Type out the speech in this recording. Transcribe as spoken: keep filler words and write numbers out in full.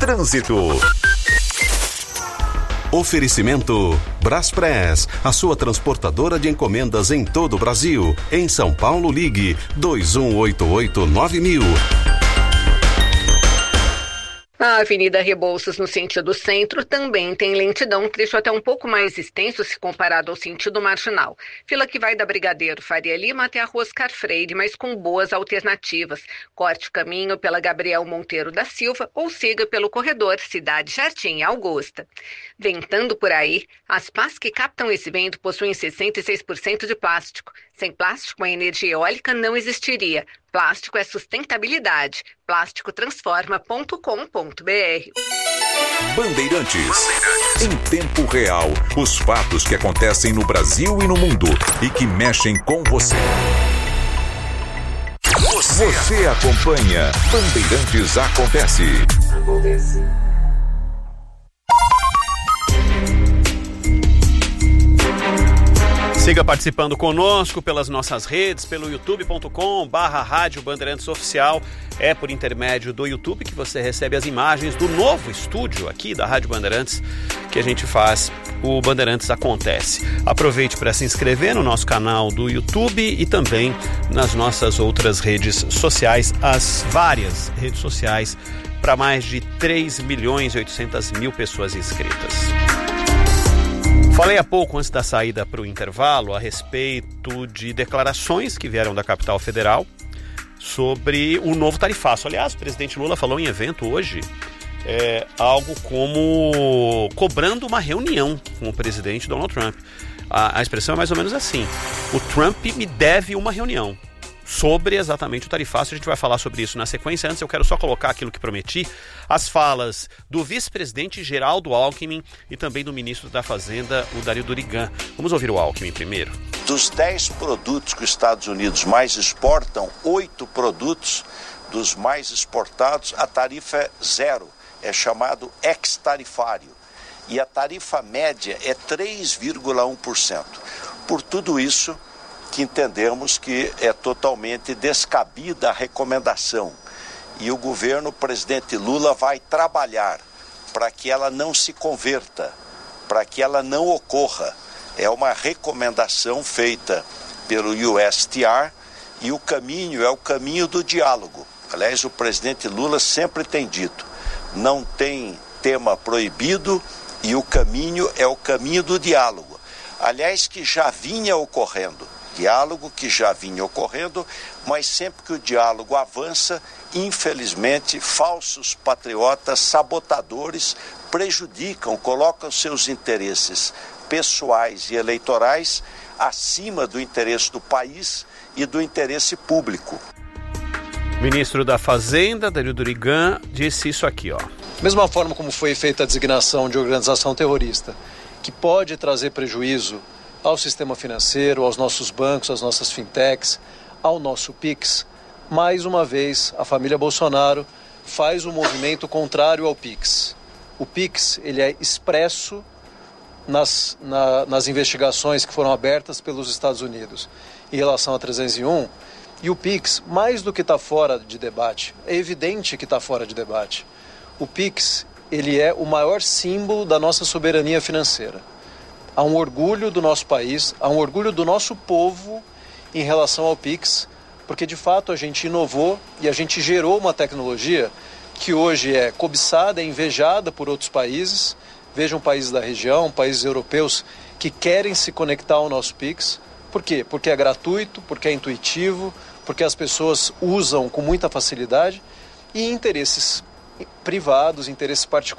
Trânsito. Oferecimento Braspress, a sua transportadora de encomendas em todo o Brasil. Em São Paulo, ligue dois um oito oito nove mil. A Avenida Rebouças, no sentido centro, também tem lentidão, um trecho até um pouco mais extenso se comparado ao sentido marginal. Fila que vai da Brigadeiro Faria Lima até a Rua Oscar Freire, mas com boas alternativas. Corte o caminho pela Gabriel Monteiro da Silva ou siga pelo corredor Cidade Jardim Augusta. Ventando por aí, as pás que captam esse vento possuem sessenta e seis por cento de plástico. Sem plástico, a energia eólica não existiria. Plástico é sustentabilidade. plástico transforma ponto com ponto b r. Bandeirantes. Bandeirantes. Em tempo real, os fatos que acontecem no Brasil e no mundo e que mexem com você. Você, você acompanha Bandeirantes Acontece. Acontece. Siga participando conosco pelas nossas redes, pelo youtube ponto com barra Rádio Bandeirantes Oficial. É por intermédio do YouTube que você recebe as imagens do novo estúdio aqui da Rádio Bandeirantes que a gente faz o Bandeirantes Acontece. Aproveite para se inscrever no nosso canal do YouTube e também nas nossas outras redes sociais, as várias redes sociais para mais de três milhões e oitocentas mil pessoas inscritas. Falei há pouco, antes da saída para o intervalo, a respeito de declarações que vieram da capital federal sobre o novo tarifaço. Aliás, o presidente Lula falou em evento hoje é, algo como cobrando uma reunião com o presidente Donald Trump. A, a expressão é mais ou menos assim: o Trump me deve uma reunião sobre exatamente o tarifaço. A gente vai falar sobre isso na sequência. Antes eu quero só colocar aquilo que prometi, as falas do vice-presidente Geraldo Alckmin e também do ministro da Fazenda, o Dario Durigan. Vamos ouvir o Alckmin primeiro. Dos dez produtos que os Estados Unidos mais exportam, oito produtos dos mais exportados, a tarifa é zero, é chamado ex-tarifário. E a tarifa média é três vírgula um por cento. Por tudo isso, que entendemos que é totalmente descabida a recomendação. E o governo, o presidente Lula, vai trabalhar para que ela não se converta, para que ela não ocorra. É uma recomendação feita pelo U S T R e o caminho é o caminho do diálogo. Aliás, o presidente Lula sempre tem dito, não tem tema proibido e o caminho é o caminho do diálogo. Aliás, que já vinha ocorrendo. Diálogo que já vinha ocorrendo, mas sempre que o diálogo avança, infelizmente, falsos patriotas, sabotadores, prejudicam, colocam seus interesses pessoais e eleitorais acima do interesse do país e do interesse público. O ministro da Fazenda, Dario Durigan, disse isso aqui, ó. Mesma forma como foi feita a designação de organização terrorista, que pode trazer prejuízo ao sistema financeiro, aos nossos bancos, às nossas fintechs, ao nosso Pix. Mais uma vez, a família Bolsonaro faz um movimento contrário ao Pix. O Pix ele é expresso nas, na, nas investigações que foram abertas pelos Estados Unidos em relação a trezentos e um, e o Pix, mais do que está fora de debate, é evidente que está fora de debate. O Pix ele é o maior símbolo da nossa soberania financeira. Há um orgulho do nosso país, há um orgulho do nosso povo em relação ao Pix, porque de fato a gente inovou e a gente gerou uma tecnologia que hoje é cobiçada, é invejada por outros países. Vejam países da região, países europeus que querem se conectar ao nosso Pix. Por quê? Porque é gratuito, porque é intuitivo, porque as pessoas usam com muita facilidade e interesses privados, interesses particulares